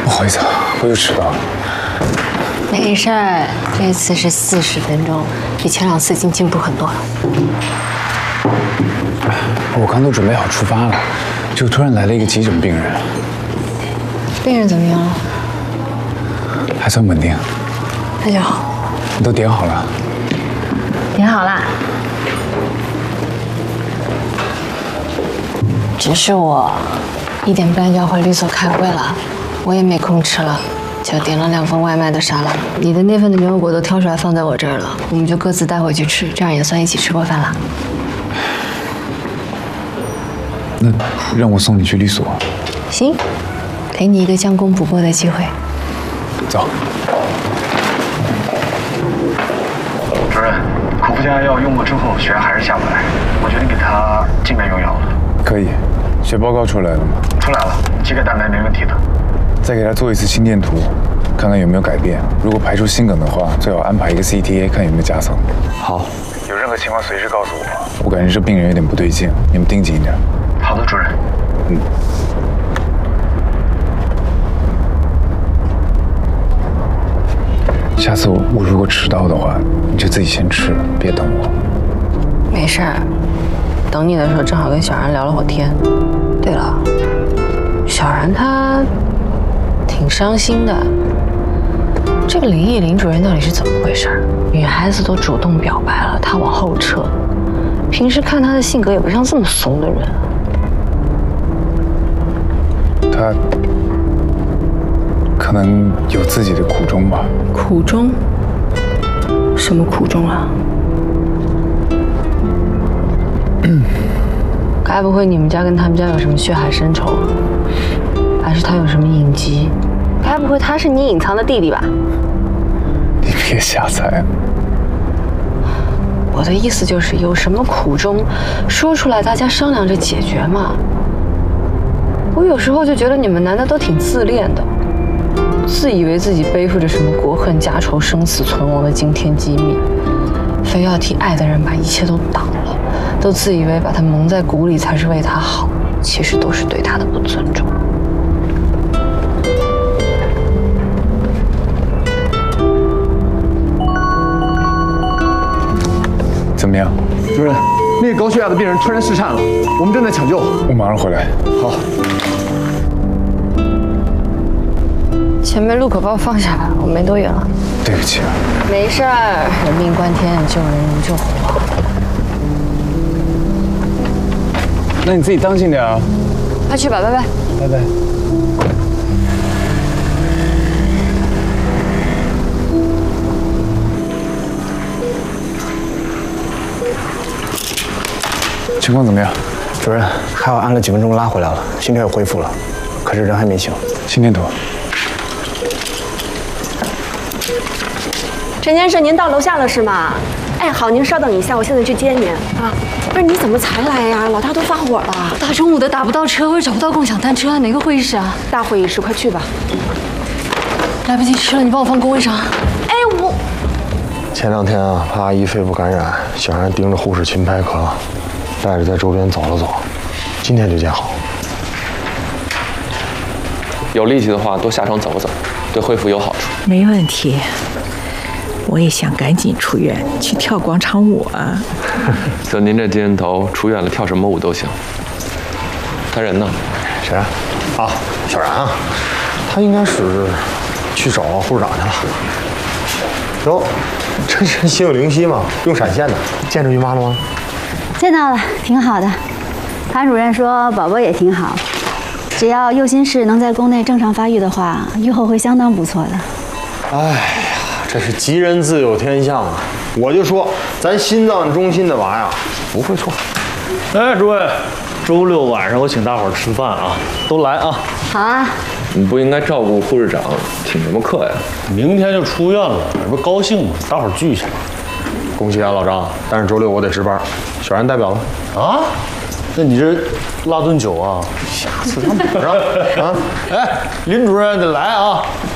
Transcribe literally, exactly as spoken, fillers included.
不好意思啊，我又迟到了。 没事儿，这次是四十分钟，比前两次已经进步很多了。 我刚都准备好出发了，就突然来了一个急诊病人。 病人怎么样了？ 还算稳定。 那就好。 你都点好了？ 点好了。只是我一点半就要回律所开会了，我也没空吃了，就点了两份外卖的沙拉。你的那份的牛油果都挑出来放在我这儿了，我们就各自带回去吃，这样也算一起吃过饭了。 那让我送你去律所。 行，给你一个将功补过的机会。 走。 主任，口服加药用过之后血压还是下不来，我决定给他静脉用药了。 可以。血报告出来了吗？ 出来了，肌钙蛋白没问题的。 再给他做一次心电图，看看有没有改变。如果排除心梗的话，最好安排一个 C T A， 看有没有夹层。好，有任何情况随时告诉我。我感觉这病人有点不对劲，你们盯紧一点。 好的，主任。 嗯。下次我我如果迟到的话，你就自己先吃，别等我。 没事儿，等你的时候正好跟小然聊了会儿天。对了，小然她挺伤心的。这个林毅林主任到底是怎么回事？女孩子都主动表白了，她往后撤。平时看她的性格也不像这么怂的人。 他可能有自己的苦衷吧。 苦衷？什么苦衷啊？嗯，该不会你们家跟他们家有什么血海深仇？还是他有什么隐疾？该不会他是你隐藏的弟弟吧？ 你别瞎猜。 我的意思就是有什么苦衷，说出来大家商量着解决嘛。我有时候就觉得你们男的都挺自恋的，自以为自己背负着什么国恨家仇、生死存亡的惊天机密，非要替爱的人把一切都挡了，都自以为把他蒙在鼓里才是为他好，其实都是对他的不尊重。 怎么样？ 主任，那个高血压的病人突然失颤了，我们正在抢救。 我马上回来。 好。 前面路口把我放下吧，我没多远了。 对不起啊。 没事儿，人命关天，救人如救火。 那你自己当心点啊。 快去吧，拜拜。 拜拜。情况怎么样？ 主任，还好按了几分钟拉回来了，心跳也恢复了，可是人还没醒。 心电图。 陈先生，您到楼下了是吗？哎，好，您稍等一下，我现在去接您啊。不是，你怎么才来呀？老大都发火了。 大中午的打不到车，我也找不到共享单车，哪个会议室啊？ 大会议室，快去吧。 来不及吃了，你帮我放工位上。 哎，我前两天啊，怕阿姨肺部感染，小然盯着护士勤拍咳，带着在周边走了走，今天就见好。 有力气的话，多下床走走，对恢复有好处。 没问题。我也想赶紧出院去跳广场舞啊！ 就您这精神头，出院了跳什么舞都行。他人呢？ 谁？啊，小然啊，他应该是去找护士长去了。哟，这是心有灵犀嘛，用闪现的。见着孕妈了吗？ 见到了，挺好的。谭主任说宝宝也挺好，只要右心室能在宫内正常发育的话，愈后会相当不错的。 哎呀，这是吉人自有天相啊！我就说咱心脏中心的娃呀，不会错。 哎，诸位，周六晚上我请大伙儿吃饭啊，都来啊！ 好啊。 你不应该照顾护士长，请什么客呀？ 明天就出院了，这不高兴吗？大伙儿聚一下。 恭喜啊，老张！但是周六我得值班，小然代表了。 啊？那你这拉顿酒啊？ 下次咱补上啊！ 哎，林主任得来啊！